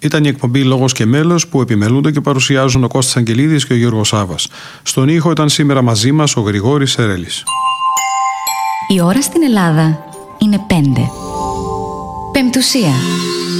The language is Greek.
Ήταν η εκπομπή Λόγος και Μέλος που επιμελούνται και παρουσιάζουν ο Κώστας Αγγελίδης και ο Γιώργος Σάβας. Στον ήχο ήταν σήμερα μαζί μας ο Γρηγόρης Σερέλης. Η ώρα στην Ελλάδα είναι 5. Πεμπτουσία.